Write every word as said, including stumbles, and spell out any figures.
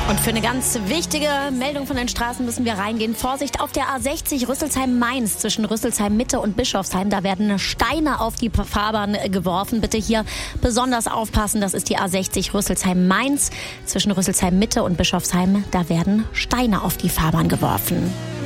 Und für eine ganz wichtige Meldung von den Straßen müssen wir reingehen. Vorsicht auf der A sechzig Rüsselsheim-Mainz zwischen Rüsselsheim-Mitte und Bischofsheim. Da werden Steine auf die Fahrbahn geworfen. Bitte hier besonders aufpassen. Das ist die A sechzig Rüsselsheim-Mainz zwischen Rüsselsheim-Mitte und Bischofsheim. Da werden Steine auf die Fahrbahn geworfen.